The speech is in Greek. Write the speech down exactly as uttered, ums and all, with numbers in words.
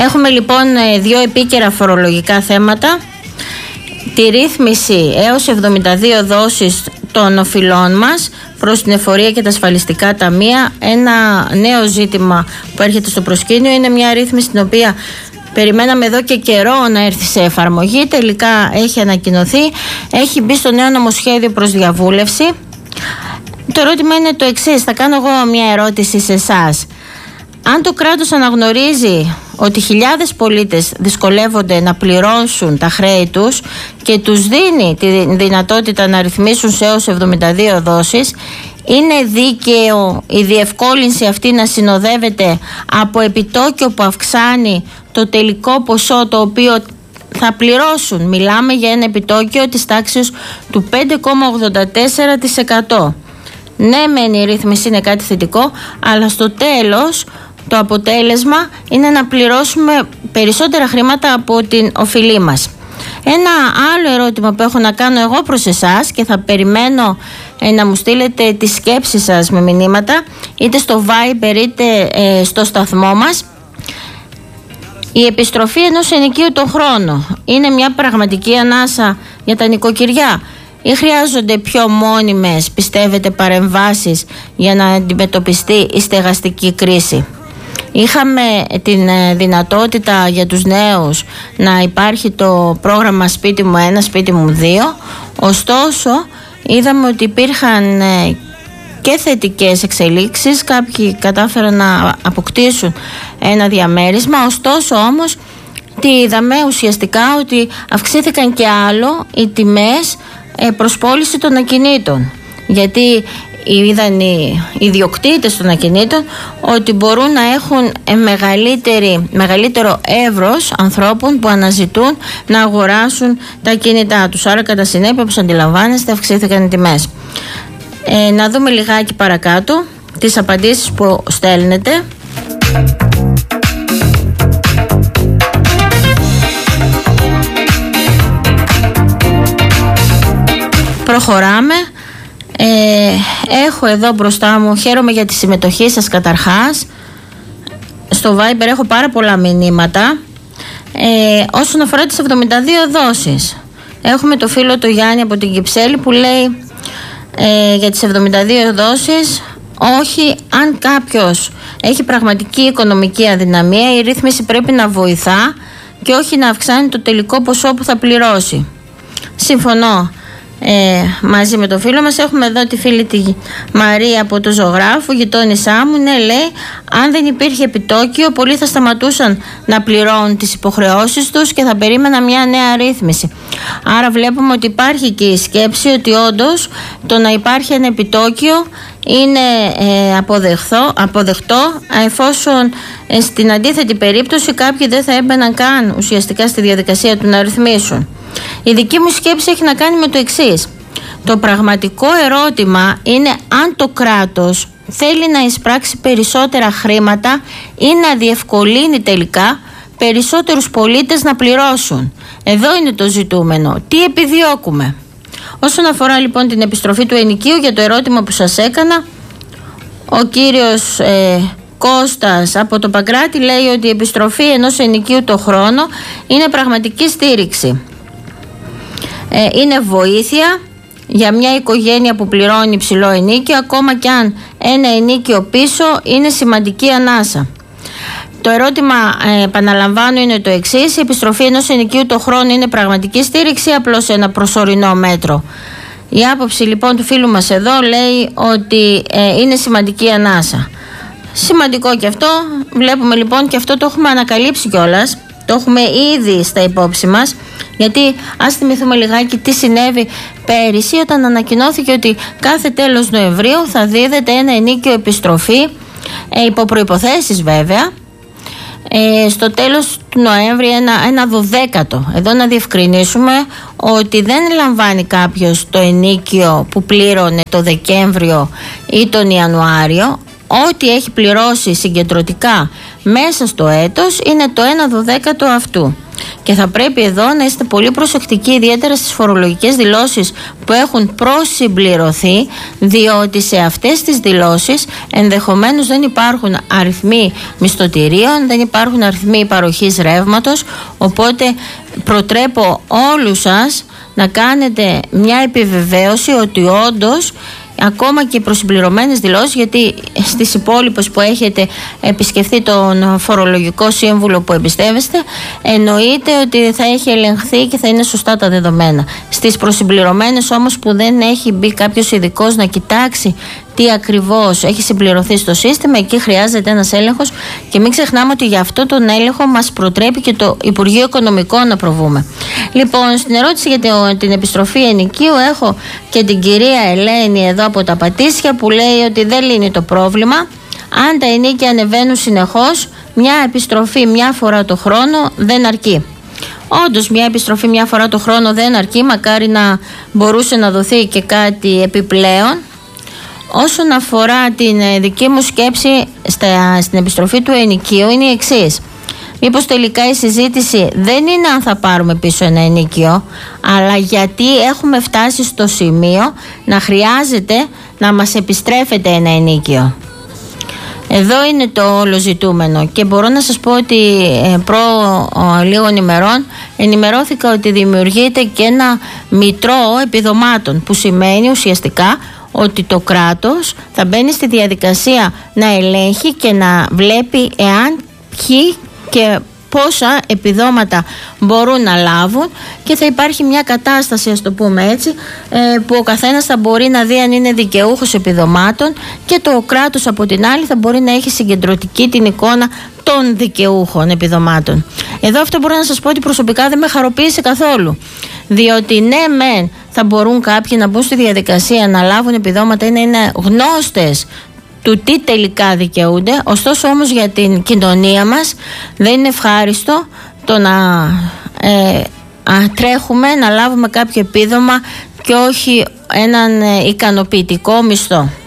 Έχουμε λοιπόν δύο επίκαιρα φορολογικά θέματα. Τη ρύθμιση έως εβδομήντα δύο δόσεις των οφειλών μας προς την εφορία και τα ασφαλιστικά ταμεία. Ένα νέο ζήτημα που έρχεται στο προσκήνιο, είναι μια ρύθμιση την οποία περιμέναμε εδώ και καιρό να έρθει σε εφαρμογή. Τελικά έχει ανακοινωθεί, έχει μπει στο νέο νομοσχέδιο προς διαβούλευση. Το ερώτημα είναι το εξής, θα κάνω εγώ μια ερώτηση σε εσάς. Αν το κράτος αναγνωρίζει ότι χιλιάδες πολίτες δυσκολεύονται να πληρώσουν τα χρέη τους και τους δίνει τη δυνατότητα να ρυθμίσουν σε έως εβδομήντα δύο δόσεις, είναι δίκαιο η διευκόλυνση αυτή να συνοδεύεται από επιτόκιο που αυξάνει το τελικό ποσό το οποίο θα πληρώσουν? Μιλάμε για ένα επιτόκιο της τάξης του πέντε κόμμα ογδόντα τέσσερα τοις εκατό. Ναι, μεν η ρύθμιση είναι κάτι θετικό, αλλά στο τέλος το αποτέλεσμα είναι να πληρώσουμε περισσότερα χρήματα από την οφειλή μας. Ένα άλλο ερώτημα που έχω να κάνω εγώ προς εσάς και θα περιμένω ε, να μου στείλετε τις σκέψεις σας με μηνύματα, είτε στο Viber είτε ε, στο σταθμό μας. Η επιστροφή ενός ενοικίου τον χρόνο είναι μια πραγματική ανάσα για τα νοικοκυριά ή χρειάζονται πιο μόνιμες, πιστεύετε, παρεμβάσεις για να αντιμετωπιστεί η στεγαστική κρίση? Είχαμε την δυνατότητα για τους νέους να υπάρχει το πρόγραμμα σπίτι μου ένα, σπίτι μου δύο, ωστόσο είδαμε ότι υπήρχαν και θετικές εξελίξεις, κάποιοι κατάφεραν να αποκτήσουν ένα διαμέρισμα, ωστόσο όμως τι είδαμε ουσιαστικά? Ότι αυξήθηκαν και άλλο οι τιμές προς πώληση των ακινήτων, γιατί είδαν οι ιδιοκτήτες των ακινήτων ότι μπορούν να έχουν μεγαλύτερο εύρος ανθρώπων που αναζητούν να αγοράσουν τα ακίνητά τους. Άρα κατά συνέπεια, όπως αντιλαμβάνεστε, αυξήθηκαν οι τιμές. Ε, να δούμε λιγάκι παρακάτω τις απαντήσεις που στέλνετε. Προχωράμε. Ε, έχω εδώ μπροστά μου, χαίρομαι για τη συμμετοχή σας καταρχάς. Στο Viber έχω πάρα πολλά μηνύματα. Ε, όσον αφορά τις εβδομήντα δύο δόσεις, έχουμε το φίλο του Γιάννη από την Κυψέλη που λέει ε, για τις εβδομήντα δύο δόσεις, όχι, αν κάποιος έχει πραγματική οικονομική αδυναμία, η ρύθμιση πρέπει να βοηθά και όχι να αυξάνει το τελικό ποσό που θα πληρώσει. Συμφωνώ Ε, μαζί με το φίλο μας. Έχουμε εδώ τη φίλη τη Μαρία από το Ζωγράφου, γειτόνισά μου. Ναι, λέει, αν δεν υπήρχε επιτόκιο, πολλοί θα σταματούσαν να πληρώνουν τις υποχρεώσεις τους και θα περίμενα μια νέα ρύθμιση. Άρα βλέπουμε ότι υπάρχει και η σκέψη ότι όντως το να υπάρχει ένα επιτόκιο είναι ε, αποδεχθώ, αποδεκτό, εφόσον ε, στην αντίθετη περίπτωση κάποιοι δεν θα έμπαιναν καν ουσιαστικά στη διαδικασία του να ρυθμίσουν. Η δική μου σκέψη έχει να κάνει με το εξής. Το πραγματικό ερώτημα είναι αν το κράτος θέλει να εισπράξει περισσότερα χρήματα ή να διευκολύνει τελικά περισσότερους πολίτες να πληρώσουν. Εδώ είναι το ζητούμενο. Τι επιδιώκουμε? Όσον αφορά λοιπόν την επιστροφή του ενοικίου, για το ερώτημα που σας έκανα, ο κύριος ε, Κώστας από το Παγκράτη λέει ότι η επιστροφή ενός ενοικίου το χρόνο είναι πραγματική στήριξη. Ε, είναι βοήθεια για μια οικογένεια που πληρώνει ψηλό ενίκιο, ακόμα κι αν ένα ενίκιο πίσω είναι σημαντική ανάσα. Το ερώτημα, ε, επαναλαμβάνω, είναι το εξής: η επιστροφή ενός ενοικίου το χρόνο είναι πραγματική στήριξη ή απλώς ένα προσωρινό μέτρο? Η άποψη λοιπόν του φίλου μας εδώ λέει ότι ε, είναι σημαντική ανάσα. Σημαντικό και αυτό. Βλέπουμε λοιπόν και αυτό το έχουμε ανακαλύψει κιόλας. Το έχουμε ήδη στα υπόψη μας, γιατί ας θυμηθούμε λιγάκι τι συνέβη πέρυσι όταν ανακοινώθηκε ότι κάθε τέλος Νοεμβρίου θα δίδεται ένα ενίκιο επιστροφή, ε, υπό προϋποθέσεις βέβαια, ε, στο τέλος του Νοέμβρη ένα, ένα δωδέκατο. Εδώ να διευκρινίσουμε ότι δεν λαμβάνει κάποιος το ενίκιο που πλήρωνε το Δεκέμβριο ή τον Ιανουάριο, ό,τι έχει πληρώσει συγκεντρωτικά μέσα στο έτος είναι το ένα δωδέκατο αυτού. Και θα πρέπει εδώ να είστε πολύ προσεκτικοί, ιδιαίτερα στις φορολογικές δηλώσεις που έχουν προσυμπληρωθεί, διότι σε αυτές τις δηλώσεις ενδεχομένως δεν υπάρχουν αριθμοί μισθωτηρίων, δεν υπάρχουν αριθμοί παροχής ρεύματος, οπότε προτρέπω όλους σας να κάνετε μια επιβεβαίωση ότι όντως ακόμα και προσυμπληρωμένες δηλώσεις, γιατί στις υπόλοιπες που έχετε επισκεφθεί τον φορολογικό σύμβουλο που εμπιστεύεστε, εννοείται ότι θα έχει ελεγχθεί και θα είναι σωστά τα δεδομένα. Στις προσυμπληρωμένες όμως που δεν έχει μπει κάποιος ειδικός να κοιτάξει τι ακριβώς έχει συμπληρωθεί στο σύστημα, εκεί χρειάζεται ένας έλεγχος και μην ξεχνάμε ότι για αυτό τον έλεγχο μας προτρέπει και το Υπουργείο Οικονομικών να προβούμε. Λοιπόν, στην ερώτηση για την επιστροφή ενοικίου έχω και την κυρία Ελένη εδώ από τα Πατήσια που λέει ότι δεν λύνει το πρόβλημα. Αν τα ενίκια ανεβαίνουν συνεχώς, μια επιστροφή μια φορά το χρόνο δεν αρκεί. Όντως μια επιστροφή μια φορά το χρόνο δεν αρκεί, μακάρι να μπορούσε να δοθεί και κάτι επιπλέον. Όσον αφορά την δική μου σκέψη στα, στην επιστροφή του ενοικίου είναι η εξής. Μήπως τελικά η συζήτηση δεν είναι αν θα πάρουμε πίσω ένα ενοίκιο, αλλά γιατί έχουμε φτάσει στο σημείο να χρειάζεται να μας επιστρέφεται ένα ενοίκιο. Εδώ είναι το όλο ζητούμενο και μπορώ να σας πω ότι ε, προ ο, λίγων ημερών ενημερώθηκα ότι δημιουργείται και ένα μητρό επιδομάτων, που σημαίνει ουσιαστικά ότι το κράτος θα μπαίνει στη διαδικασία να ελέγχει και να βλέπει εάν ποιοι και πόσα επιδόματα μπορούν να λάβουν και θα υπάρχει μια κατάσταση, ας το πούμε έτσι, που ο καθένας θα μπορεί να δει αν είναι δικαιούχος επιδομάτων και το κράτος από την άλλη θα μπορεί να έχει συγκεντρωτική την εικόνα των δικαιούχων επιδομάτων. Εδώ αυτό μπορώ να σας πω ότι προσωπικά δεν με χαροποίησε καθόλου, διότι ναι μεν θα μπορούν κάποιοι να μπουν στη διαδικασία να λάβουν επιδόματα ή να είναι γνώστες του τι τελικά δικαιούνται, ωστόσο όμως για την κοινωνία μας δεν είναι ευχάριστο το να ε, α, τρέχουμε να λάβουμε κάποιο επίδομα και όχι έναν ε, ικανοποιητικό μισθό.